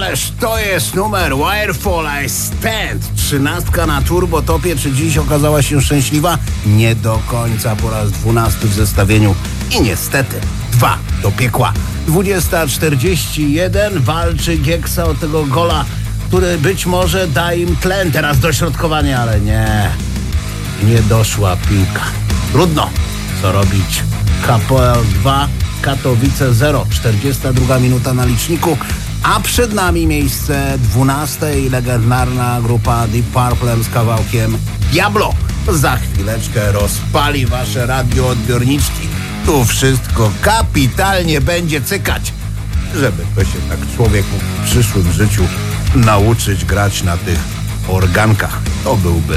Ależ to jest numer Wirefall I Stand. 13 na turbotopie. Czy dziś okazała się szczęśliwa? Nie do końca. Po raz 12 w zestawieniu. I niestety 2 do piekła. 20:41. Walczy Gieksa o tego gola, który być może da im tlen. Teraz dośrodkowanie, ale nie doszła piłka. Trudno. Co robić? KPL 2, Katowice 0. 42 minuta na liczniku. A przed nami miejsce 12 i legendarna grupa Deep Purple z kawałkiem Diablo. Za chwileczkę rozpali wasze radioodbiorniczki. Tu wszystko kapitalnie będzie cykać. Żeby to się tak człowiek mógł w przyszłym życiu nauczyć grać na tych organkach. To byłby